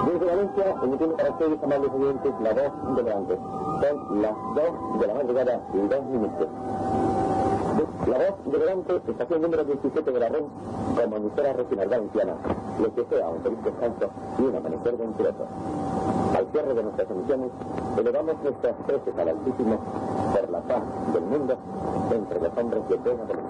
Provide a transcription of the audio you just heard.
Desde Valencia, emitiendo para ustedes, amables oyentes, la voz de Delante. Son las 2 de la madrugada y 2 minutos. La voz de Delante, estación número 17 de la red, como emisora regional valenciana, les desea un feliz descanso y un amanecer venturoso. Al cierre de nuestras emisiones, elevamos nuestras preces al Altísimo por la paz del mundo entre los hombres de buena voluntad.